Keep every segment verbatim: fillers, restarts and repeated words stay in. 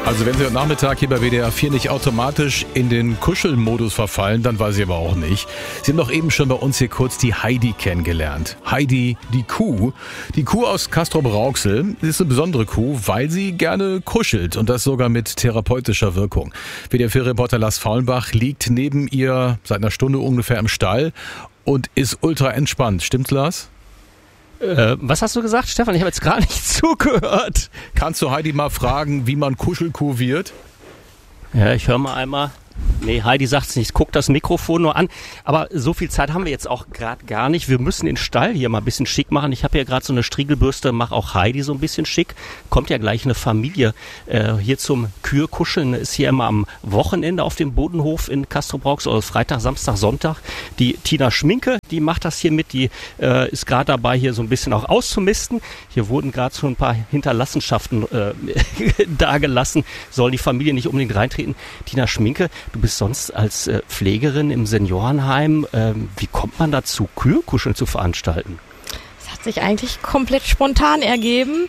Also wenn Sie heute Nachmittag hier bei W D R vier nicht automatisch in den Kuschelmodus verfallen, dann weiß ich aber auch nicht. Sie haben doch eben schon bei uns hier kurz die Heidi kennengelernt. Heidi, die Kuh. Die Kuh aus Castrop-Rauxel ist eine besondere Kuh, weil sie gerne kuschelt und das sogar mit therapeutischer Wirkung. W D R vier-Reporter Lars Faulenbach liegt neben ihr seit einer Stunde ungefähr im Stall und ist ultra entspannt. Stimmt's, Lars? Äh, was hast du gesagt, Stefan? Ich habe jetzt gar nicht zugehört. Kannst du Heidi mal fragen, wie man Kuschelkuh wird? Ja, ich höre mal einmal. Nee, Heidi sagt's nicht. Guck das Mikrofon nur an. Aber so viel Zeit haben wir jetzt auch gerade gar nicht. Wir müssen den Stall hier mal ein bisschen schick machen. Ich habe hier gerade so eine Striegelbürste, mach auch Heidi so ein bisschen schick. Kommt ja gleich eine Familie äh, hier zum Kühe kuscheln. Ist hier immer am Wochenende auf dem Bodenhof in Castrop-Rauxel, also Freitag, Samstag, Sonntag. Die Tina Schminke, die macht das hier mit. Die äh, ist gerade dabei, hier so ein bisschen auch auszumisten. Hier wurden gerade so ein paar Hinterlassenschaften äh, dagelassen. Soll die Familie nicht unbedingt reintreten. Tina Schminke, du bist sonst als äh, Pflegerin im Seniorenheim. Ähm, wie kommt man dazu, Kühe-Kuscheln zu veranstalten? Das hat sich eigentlich komplett spontan ergeben.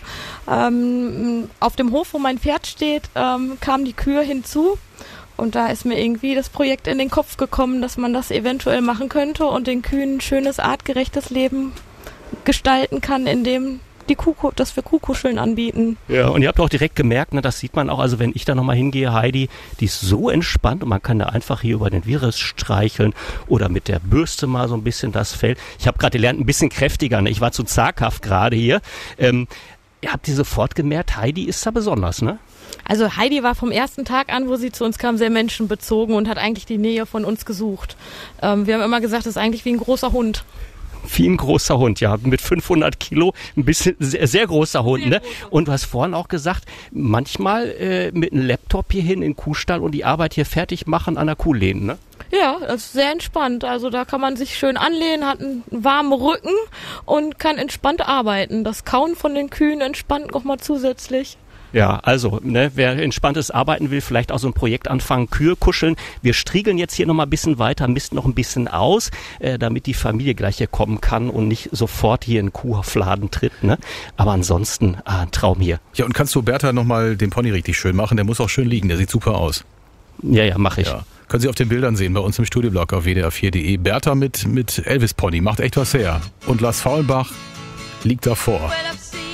Ähm, auf dem Hof, wo mein Pferd steht, ähm, kamen die Kühe hinzu. Und da ist mir irgendwie das Projekt in den Kopf gekommen, dass man das eventuell machen könnte und den Kühen ein schönes, artgerechtes Leben gestalten kann, indem die Kuh, dass wir Kuhkuscheln anbieten. Ja, und ihr habt auch direkt gemerkt, ne, das sieht man auch, also wenn ich da nochmal hingehe, Heidi, die ist so entspannt und man kann da einfach hier über den Wirres streicheln oder mit der Bürste mal so ein bisschen das Fell. Ich habe gerade gelernt, ein bisschen kräftiger, ne? Ich war zu zaghaft gerade hier. Ähm, ihr habt ihr sofort gemerkt, Heidi ist da besonders, ne? Also Heidi war vom ersten Tag an, wo sie zu uns kam, sehr menschenbezogen und hat eigentlich die Nähe von uns gesucht. Ähm, wir haben immer gesagt, das ist eigentlich wie ein großer Hund. Wie ein großer Hund, ja, mit fünfhundert Kilo, ein bisschen sehr, sehr großer Hund, sehr ne? Großer. Und du hast vorhin auch gesagt, manchmal äh, mit einem Laptop hier hin in den Kuhstall und die Arbeit hier fertig machen an der Kuh lehnen, ne? Ja, das ist sehr entspannt. Also da kann man sich schön anlehnen, hat einen warmen Rücken und kann entspannt arbeiten. Das Kauen von den Kühen entspannt nochmal zusätzlich. Ja, also, ne, wer entspanntes arbeiten will, vielleicht auch so ein Projekt anfangen, Kühe kuscheln. Wir striegeln jetzt hier nochmal ein bisschen weiter, misten noch ein bisschen aus, äh, damit die Familie gleich hier kommen kann und nicht sofort hier in den Kuhfladen tritt, ne? Aber ansonsten, ah, ein Traum hier. Ja, und kannst du Bertha nochmal den Pony richtig schön machen? Der muss auch schön liegen, der sieht super aus. Ja, ja, mach ich. Ja. Können Sie auf den Bildern sehen, bei uns im Studioblog auf w d r vier punkt d e. Bertha mit, mit Elvis-Pony, macht echt was her. Und Lars Faulenbach liegt davor.